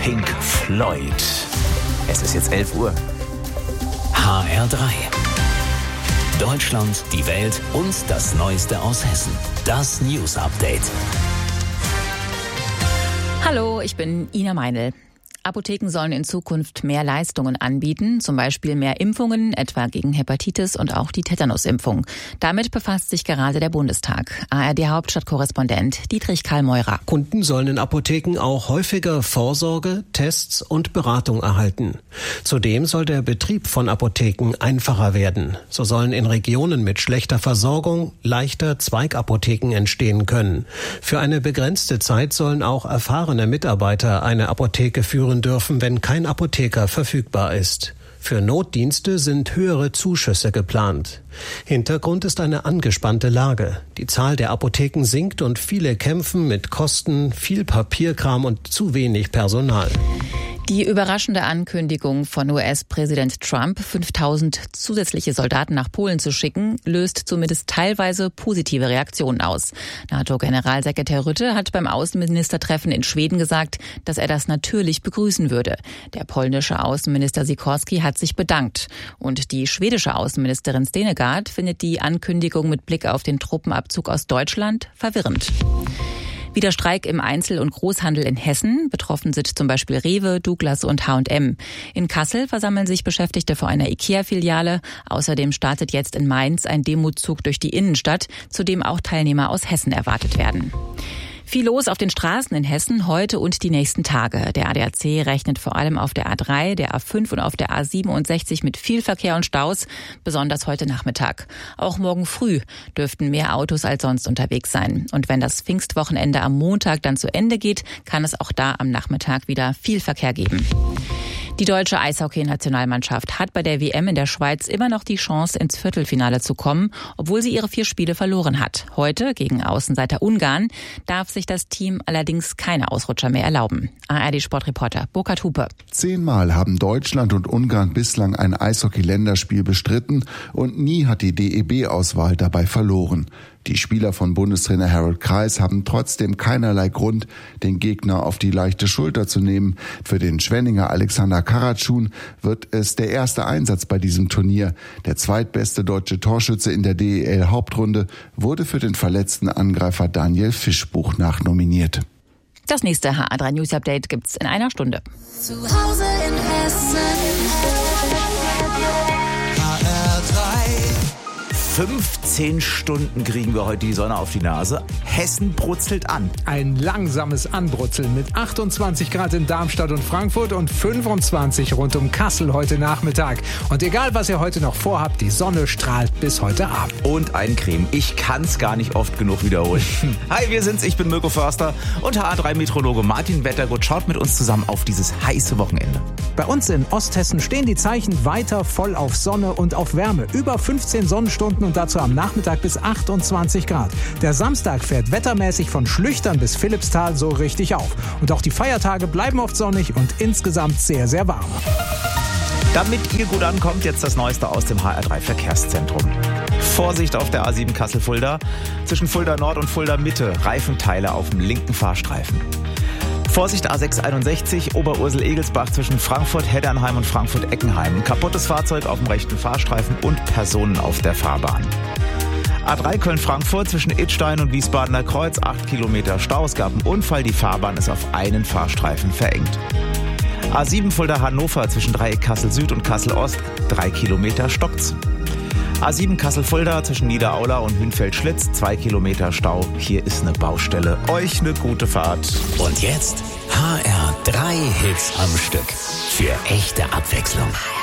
Pink Floyd. Es ist jetzt 11 Uhr. HR3. Deutschland, die Welt und das Neueste aus Hessen. Das News Update. Hallo, ich bin Ina Meinl. Apotheken sollen in Zukunft mehr Leistungen anbieten, zum Beispiel mehr Impfungen, etwa gegen Hepatitis und auch die Tetanusimpfung. Damit befasst sich gerade der Bundestag. ARD-Hauptstadtkorrespondent Dietrich Karl Meurer. Kunden sollen in Apotheken auch häufiger Vorsorge, Tests und Beratung erhalten. Zudem soll der Betrieb von Apotheken einfacher werden. So sollen in Regionen mit schlechter Versorgung leichter Zweigapotheken entstehen können. Für eine begrenzte Zeit sollen auch erfahrene Mitarbeiter eine Apotheke führen dürfen, wenn kein Apotheker verfügbar ist. Für Notdienste sind höhere Zuschüsse geplant. Hintergrund ist eine angespannte Lage. Die Zahl der Apotheken sinkt und viele kämpfen mit Kosten, viel Papierkram und zu wenig Personal. Die überraschende Ankündigung von US-Präsident Trump, 5.000 zusätzliche Soldaten nach Polen zu schicken, löst zumindest teilweise positive Reaktionen aus. NATO-Generalsekretär Rutte hat beim Außenministertreffen in Schweden gesagt, dass er das natürlich begrüßen würde. Der polnische Außenminister Sikorski hat sich bedankt. Und die schwedische Außenministerin Stenegard findet die Ankündigung mit Blick auf den Truppenabzug aus Deutschland verwirrend. Wieder Streik im Einzel- und Großhandel in Hessen. Betroffen sind zum Beispiel Rewe, Douglas und H&M. In Kassel versammeln sich Beschäftigte vor einer IKEA-Filiale. Außerdem startet jetzt in Mainz ein Demozug durch die Innenstadt, zu dem auch Teilnehmer aus Hessen erwartet werden. Viel los auf den Straßen in Hessen heute und die nächsten Tage. Der ADAC rechnet vor allem auf der A3, der A5 und auf der A67 mit viel Verkehr und Staus, besonders heute Nachmittag. Auch morgen früh dürften mehr Autos als sonst unterwegs sein. Und wenn das Pfingstwochenende am Montag dann zu Ende geht, kann es auch da am Nachmittag wieder viel Verkehr geben. Die deutsche Eishockey-Nationalmannschaft hat bei der WM in der Schweiz immer noch die Chance, ins Viertelfinale zu kommen, obwohl sie ihre 4 Spiele verloren hat. Heute, gegen Außenseiter Ungarn, darf sich das Team allerdings keine Ausrutscher mehr erlauben. ARD-Sportreporter Burkhard Hupe. 10-mal haben Deutschland und Ungarn bislang ein Eishockey-Länderspiel bestritten und nie hat die DEB-Auswahl dabei verloren. Die Spieler von Bundestrainer Harold Kreis haben trotzdem keinerlei Grund, den Gegner auf die leichte Schulter zu nehmen. Für den Schwenninger Alexander Karatschun wird es der erste Einsatz bei diesem Turnier. Der zweitbeste deutsche Torschütze in der DEL-Hauptrunde wurde für den verletzten Angreifer Daniel Fischbuch nachnominiert. Das nächste HR3 News Update gibt's in einer Stunde. Zu Hause in Hessen. 15 Stunden kriegen wir heute die Sonne auf die Nase. Hessen brutzelt an. Ein langsames Anbrutzeln mit 28 Grad in Darmstadt und Frankfurt und 25 rund um Kassel heute Nachmittag. Und egal, was ihr heute noch vorhabt, die Sonne strahlt bis heute Abend. Und Eincremen. Ich kann's gar nicht oft genug wiederholen. Hi, wir sind's. Ich bin Mirko Förster und HR3-Meteorologe Martin Wettergut schaut mit uns zusammen auf dieses heiße Wochenende. Bei uns in Osthessen stehen die Zeichen weiter voll auf Sonne und auf Wärme. Über 15 Sonnenstunden und dazu am Nachmittag bis 28 Grad. Der Samstag fährt wettermäßig von Schlüchtern bis Philippsthal so richtig auf. Und auch die Feiertage bleiben oft sonnig und insgesamt sehr, sehr warm. Damit ihr gut ankommt, jetzt das Neueste aus dem HR3 Verkehrszentrum. Vorsicht auf der A7 Kassel-Fulda. Zwischen Fulda Nord und Fulda Mitte Reifenteile auf dem linken Fahrstreifen. Vorsicht A661 Oberursel-Egelsbach zwischen Frankfurt-Heddernheim und Frankfurt-Eckenheim. Kaputtes Fahrzeug auf dem rechten Fahrstreifen und Personen auf der Fahrbahn. A3 Köln-Frankfurt zwischen Idstein und Wiesbadener Kreuz 8 Kilometer Stau. Es gab einen Unfall, die Fahrbahn ist auf einen Fahrstreifen verengt. A7 Fulda-Hannover zwischen Dreieck Kassel-Süd und Kassel-Ost 3 Kilometer stockt's. A7 Kassel-Fulda zwischen Niederaula und Hünfeld-Schlitz 2 Kilometer Stau. Hier ist eine Baustelle. Euch eine gute Fahrt. Und jetzt HR3 Hits am Stück. Für echte Abwechslung.